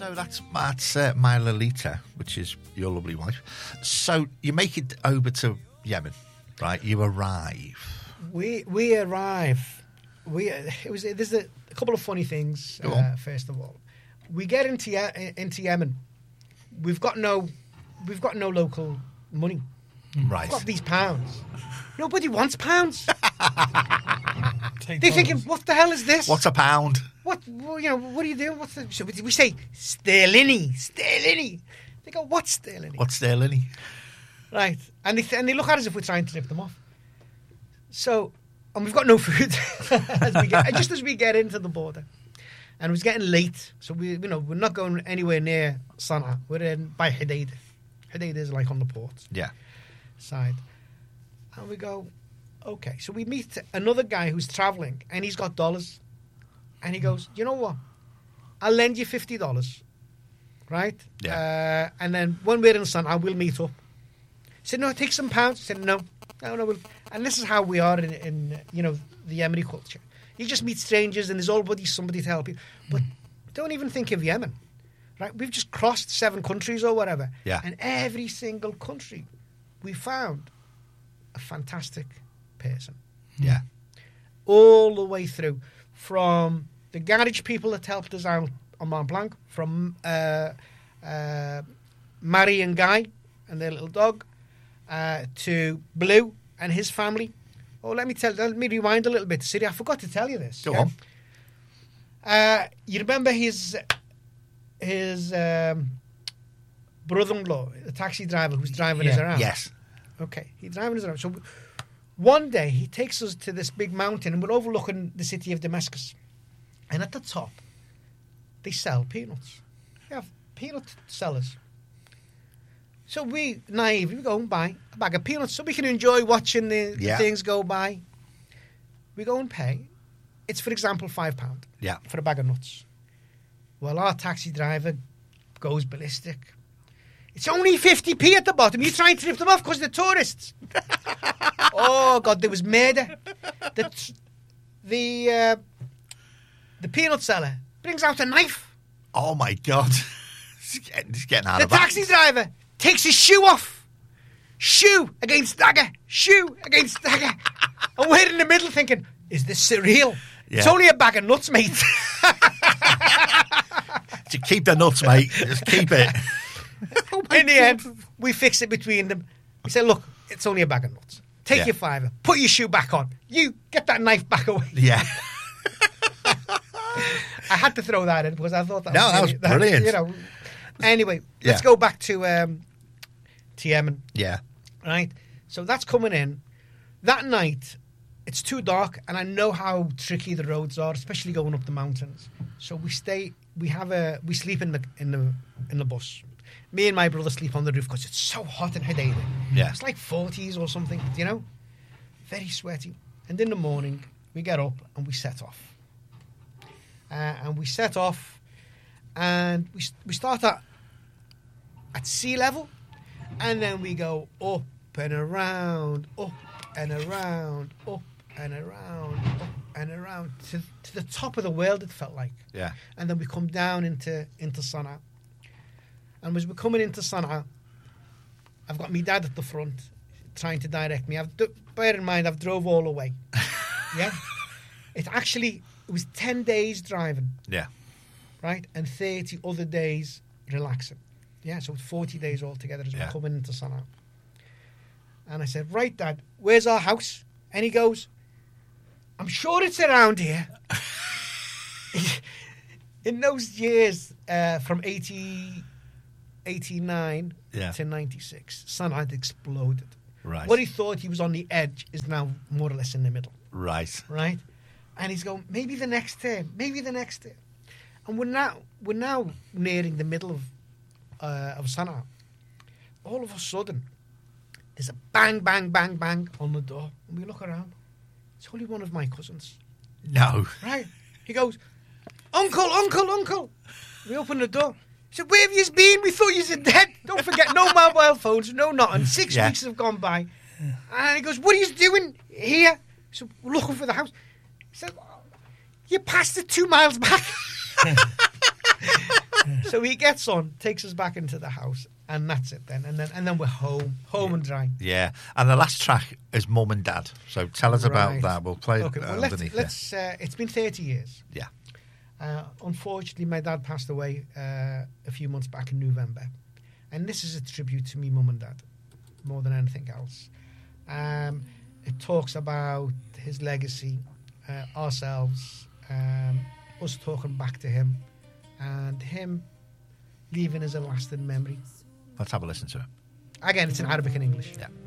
So that's my Lolita, which is your lovely wife. So you make it over to Yemen, right? You arrive. We arrive. There's a couple of funny things. First of all, we get into Yemen. We've got no local money. Right. We've got these pounds. Nobody wants pounds. They're thinking, what the hell is this? What's a pound? What are you doing? So we say sterling. They go, what's sterling? What's sterling? Right, and they look at us if we're trying to rip them off. So, and we've got no food just as we get into the border, and it was getting late. So we're not going anywhere near Sana'a. We're in by Hodeidah. Hodeidah is like on the port side, and we go, okay. So we meet another guy who's traveling, and he's got dollars, and he goes, you know what? I'll lend you $50, right? Yeah. And then when we're in Sana'a, we'll meet up. He said, no, take some pounds. I said, no. And this is how we are in the Yemeni culture. You just meet strangers and there's always somebody to help you. But don't even think of Yemen, right? We've just crossed 7 countries or whatever. Yeah. And every single country, we found a fantastic person. Yeah. All the way through. From the garage people that helped us out on Mont Blanc, from Mary and Guy and their little dog, to Blue and his family. Oh, let me rewind a little bit. Siri, I forgot to tell you this. Go on. You remember his brother-in-law, the taxi driver who's driving us around? Yes. Okay, he's driving us around. So one day he takes us to this big mountain and we're overlooking the city of Damascus. And at the top, they sell peanuts. They have peanut sellers. So we naively go and buy a bag of peanuts so we can enjoy watching the things go by. We go and pay. It's, for example, £5 for a bag of nuts. Well, our taxi driver goes ballistic. It's only 50p at the bottom. You're trying to rip them off because they're tourists. Oh, God, there was murder. The peanut seller brings out a knife. Oh, my God. It's getting out of hand. The taxi driver takes his shoe off. Shoe against dagger. Shoe against dagger. And we're in the middle thinking, is this surreal? Yeah. It's only a bag of nuts, mate. Just keep the nuts, mate. Just keep it. In the end, we fix it between them. We say, look, it's only a bag of nuts. Take your £5. Put your shoe back on. You get that knife back away. Yeah. I had to throw that in because I thought that was brilliant. Anyway, let's go back to Yemen. Yeah. Right? So that's coming in. That night, it's too dark, and I know how tricky the roads are, especially going up the mountains. So we sleep in the bus. Me and my brother sleep on the roof because it's so hot in Hodeidah. Yeah. It's like 40s or something, very sweaty. And in the morning, we get up and we set off. And we start at sea level, and then we go up and around, up and around, up and around, up and around to the top of the world. It felt like, And then we come down into Sana'a, and as we're coming into Sana'a, I've got my dad at the front trying to direct me. Bear in mind, I've drove all the way. It was 10 days driving. Yeah. Right? And 30 other days relaxing. Yeah, so it's 40 days altogether as we're coming into Sana'a. And I said, right, Dad, where's our house? And he goes, I'm sure it's around here. In those years, from 89 to 96, Sana'a had exploded. Right. What he thought he was on the edge is now more or less in the middle. Right. Right? And he's going, maybe the next turn. And we're now nearing the middle of Sana'a. All of a sudden, there's a bang, bang, bang, bang on the door. And we look around. It's only one of my cousins. No. Right? He goes, Uncle. We open the door. He said, where have you been? We thought you were dead. Don't forget, no mobile phones, no nothing. 6 weeks have gone by. And he goes, what are you doing here? So we're looking for the house. He said, you passed it 2 miles back. So he gets on, takes us back into the house, and that's it then. And then we're home and dry. Yeah, and the last track is Mum and Dad. So tell us about Right. that. We'll play Okay, it well, underneath. let's. It's been 30 years. Yeah. Unfortunately, my dad passed away a few months back in November, and this is a tribute to me mum and dad more than anything else. It talks about his legacy, ourselves, us talking back to him, and him leaving us a lasting memory. Let's have a listen to it. Again, it's in Arabic and English. Yeah.